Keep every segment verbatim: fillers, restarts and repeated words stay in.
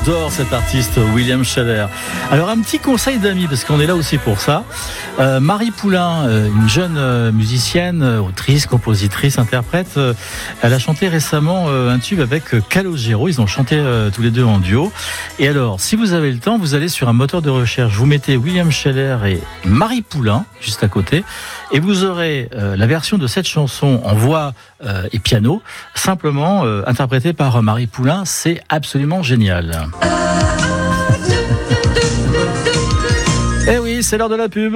J'adore cet artiste William Scheller. Alors un petit conseil d'amis, parce qu'on est là aussi pour ça. Euh, Marie Poulain, euh, une jeune euh, musicienne, euh, autrice, compositrice, interprète, euh, elle a chanté récemment euh, un tube avec euh, Calogero. Ils ont chanté euh, tous les deux en duo. Et alors, si vous avez le temps, vous allez sur un moteur de recherche, vous mettez William Scheller et Marie Poulain juste à côté, et vous aurez euh, la version de cette chanson en voix euh, et piano, simplement euh, interprétée par Marie Poulain. C'est absolument génial. Eh oui, c'est l'heure de la pub.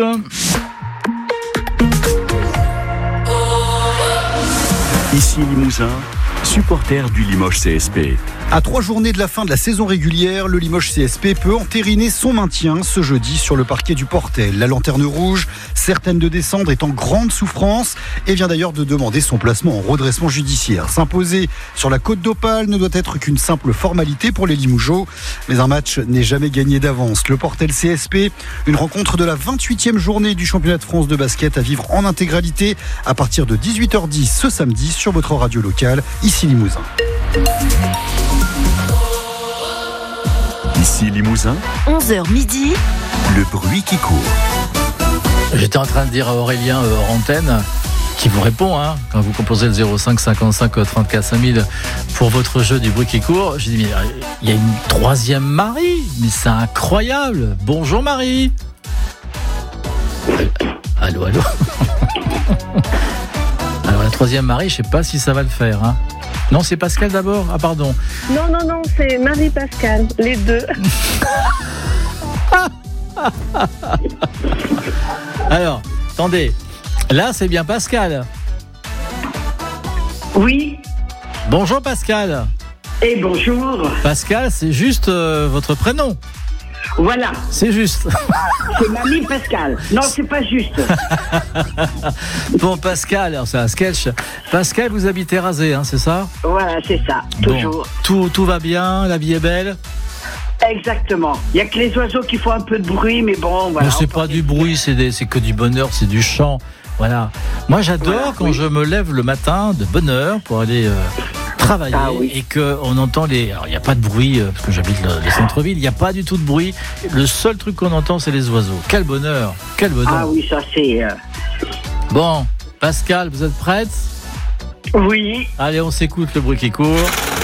Ici Limousin, supporter du Limoges C S P. À trois journées de la fin de la saison régulière, le Limoges C S P peut entériner son maintien ce jeudi sur le parquet du Portel. La lanterne rouge, certaine de descendre, est en grande souffrance et vient d'ailleurs de demander son placement en redressement judiciaire. S'imposer sur la côte d'Opale ne doit être qu'une simple formalité pour les Limougeaux, mais un match n'est jamais gagné d'avance. Le Portel C S P, une rencontre de la vingt-huitième journée du championnat de France de basket à vivre en intégralité à partir de dix-huit heures dix ce samedi sur votre radio locale, ici Limousin. Ici Limousin, onze heures midi, le bruit qui court. J'étais en train de dire à Aurélien euh, hors antenne, qui vous répond hein, quand vous composez le zéro cinq cinquante-cinq trente-quatre cinq mille pour votre jeu du bruit qui court. J'ai dit, mais il y a une troisième Marie, mais c'est incroyable. Bonjour Marie. Allô, allô. Alors la troisième Marie, je sais pas si ça va le faire. Hein. Non, c'est Pascal d'abord. Ah pardon. Non, non, non, c'est Marie-Pascal, les deux. Alors, attendez. Là, c'est bien Pascal. Oui. Bonjour Pascal. Et bonjour. Pascal, c'est juste euh, votre prénom. Voilà. C'est juste. C'est Mamie Pascal. Non, c'est pas juste. Bon, Pascal, alors c'est un sketch. Pascal, vous habitez Rasé, hein, c'est ça ? Voilà, c'est ça. Bon, Toujours. tout, tout va bien, la vie est belle ? Exactement. Il y a que les oiseaux qui font un peu de bruit, mais bon, voilà. Non, c'est pas du bruit, c'est, des, c'est que du bonheur, c'est du chant. Voilà. Moi, j'adore Voilà, quand oui. je me lève le matin de bonne heure pour aller euh, travailler Ah, oui. et qu'on entend les. Alors, il n'y a pas de bruit, euh, parce que j'habite le, le centre-ville, il n'y a pas du tout de bruit. Le seul truc qu'on entend, c'est les oiseaux. Quel bonheur! Quel bonheur! Ah oui, ça c'est. Euh... Bon, Pascal, vous êtes prête? Oui. Allez, on s'écoute le bruit qui court.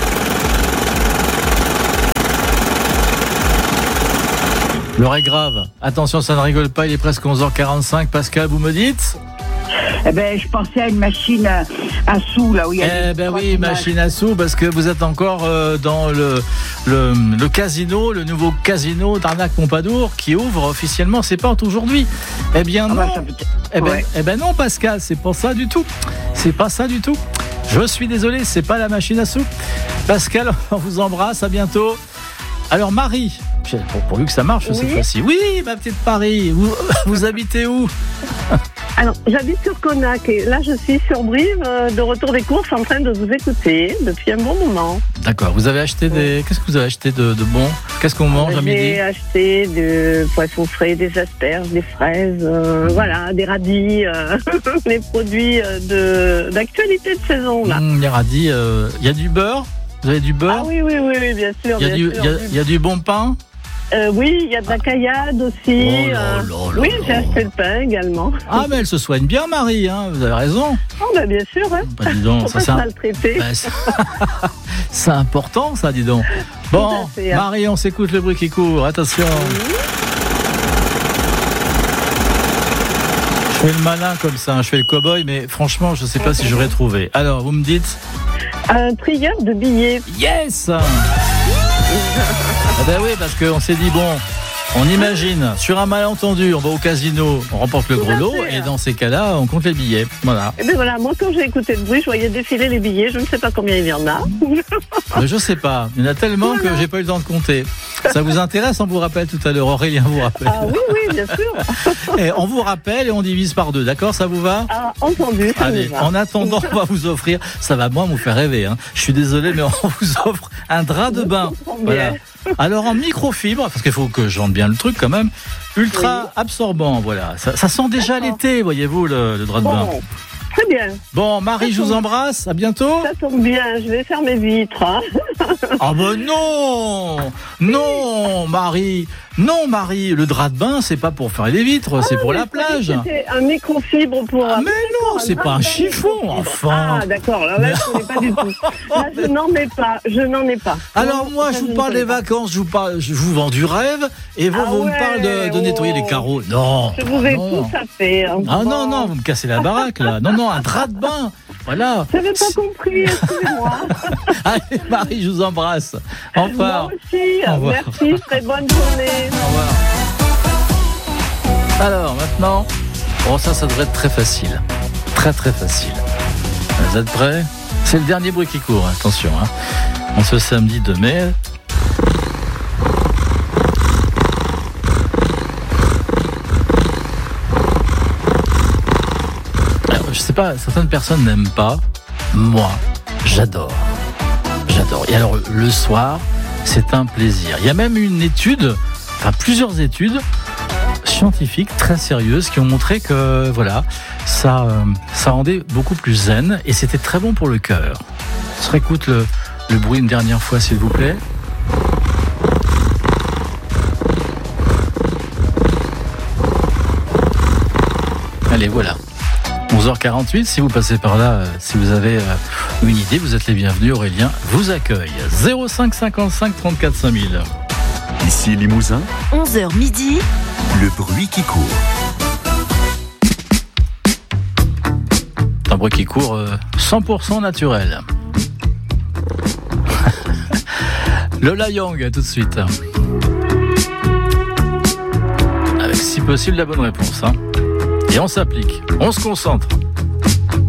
L'heure est grave. Attention, ça ne rigole pas, il est presque onze heures quarante-cinq. Pascal, vous me dites? Eh ben, je pensais à une machine à, à sous, là où il y a. Eh ben oui, machine à sous, parce que vous êtes encore euh, dans le, le, le casino, le nouveau casino d'Arnaque Pompadour qui ouvre officiellement ses portes aujourd'hui. Eh bien non. Ah bah, ça peut... eh, ben, ouais. eh ben non, Pascal, c'est pas ça du tout. C'est pas ça du tout. Je suis désolé, c'est pas la machine à sous. Pascal, on vous embrasse, à bientôt. Alors Marie, pour, pourvu que ça marche Oui. cette fois-ci. Oui, ma petite Marie, vous, vous habitez où? Alors, j'habite sur Conac et là, je suis sur Brive, euh, de retour des courses, en train de vous écouter depuis un bon moment. D'accord, vous avez acheté des... Qu'est-ce que vous avez acheté de, de bon? Qu'est-ce qu'on mange à midi? J'ai acheté du poisson frais, des asperges, des fraises, euh, voilà, des radis, euh, les produits euh, de, d'actualité de saison, là. Mmh, les radis, il euh, y a du beurre? Vous avez du beurre? Ah oui, oui, oui, oui, bien sûr. Il y a bien du, sûr, y a, du- y a du bon pain? Euh, oui, il y a de la caillade aussi. Oh là euh, là là oui, là. j'ai acheté le pain également. Ah, mais elle se soigne bien, Marie, hein, vous avez raison. Oh, bah, bien sûr, hein. Bah, dis donc, On ça, peut c'est, un- pas le traiter. bah, c'est... c'est important, ça, dis donc. Bon, Tout à fait, hein. Marie, on s'écoute le bruit qui court, attention. Je fais le malin comme ça, hein, je fais le cow-boy, mais franchement, je sais pas si j'aurais trouvé. Alors, vous me dites? Un trieur de billets. Yes. Ah ben oui, parce qu'on s'est dit, bon, on imagine, sur un malentendu, on va au casino, on remporte le Tout gros à lot, fait. et dans ces cas-là, on compte les billets. Voilà. Et bien voilà, moi quand j'ai écouté le bruit, je voyais défiler les billets, je ne sais pas combien il y en a. Mais je sais pas, il y en a tellement que j'ai pas eu le temps de compter. Ça vous intéresse? On vous rappelle tout à l'heure, Aurélien vous rappelle. Ah oui, oui, bien sûr. Et on vous rappelle et on divise par deux, d'accord? Ça vous va? Ah, entendu, ça Allez, me va. en attendant, on va vous offrir, ça va moins vous faire rêver, hein. Je suis désolé, mais on vous offre un drap de bain. comprends bien. Voilà. Alors en microfibre, parce qu'il faut que je vende bien le truc quand même, ultra Oui. absorbant, voilà. Ça, ça sent déjà D'accord. l'été, voyez-vous, le, le drap de bain. Bon, Très bien. Bon, Marie, je vous embrasse. À bientôt. Ça tombe bien, je vais faire mes vitres. Hein. Ah ben non, non, Marie, non, Marie, le drap de bain, c'est pas pour faire des vitres, Ah, c'est pour mais la je croyais plage. que C'était un microfibre pour. Ah, mais non, c'est pas un chiffon, enfin. Ah, d'accord, alors là, je n'en ai pas du tout. Là, je n'en ai pas, je n'en ai pas. Alors Non, moi, ça, je vous ne parle connais des pas. vacances, je vous parle, je vous vends du rêve, et vous, Ah vous me ouais, parlez de, de oh. nettoyer les carreaux. Non. Je vous ai non. tout ça fait. Hein. Ah Bon. non, non, vous me cassez la baraque là. Non, non, un drap de bain. Voilà. J'avais pas compris, excusez-moi. Allez, Marie, je vous embrasse. Au revoir. Moi aussi, Au revoir. merci, très bonne journée. Au revoir. Alors maintenant, bon ça, ça devrait être très facile. Très très facile. Vous êtes prêts ? C'est le dernier bruit qui court, attention. Hein. En ce samedi deux mai. Alors, je sais pas, certaines personnes n'aiment pas. Moi, j'adore. J'adore. Et alors, le soir, c'est un plaisir. Il y a même une étude, enfin plusieurs études scientifiques très sérieuses qui ont montré que voilà, ça, euh, ça rendait beaucoup plus zen et c'était très bon pour le cœur. On se réécoute le, le bruit une dernière fois, s'il vous plaît. Allez, voilà. onze heures quarante-huit, si vous passez par là, euh, si vous avez euh, une idée, vous êtes les bienvenus. Aurélien vous accueille. zéro cinq cinquante-cinq trente-quatre cinq mille. Ici Limousin, onze heures midi, le bruit qui court. Un bruit qui court euh, cent pour cent naturel. Lola Young, tout de suite. Avec si possible la bonne réponse. Hein. Et on s'applique, on se concentre.